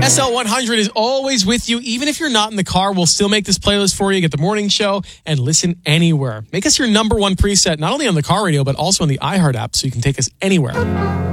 SL100 is always with you. Even if you're not in the car, we'll still make this playlist for you. Get the morning show and listen anywhere. Make us your number one preset, not only on the car radio, but also on the iHeart app, so you can take us anywhere.